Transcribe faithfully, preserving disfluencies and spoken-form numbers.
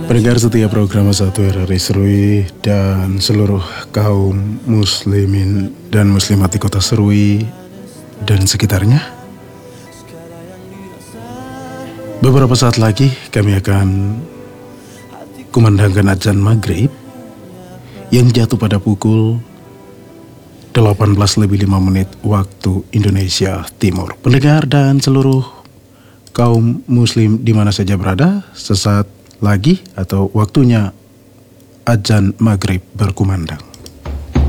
Pendengar setiap program satu R R I Serui dan seluruh kaum muslimin dan muslimat di kota Serui dan sekitarnya. Beberapa saat lagi kami akan kumandangkan azan maghrib yang jatuh pada pukul delapan belas lebih lima menit waktu Indonesia Timur. Pendengar dan seluruh kaum muslim di mana saja berada, sesaat lagi atau waktunya azan maghrib berkumandang.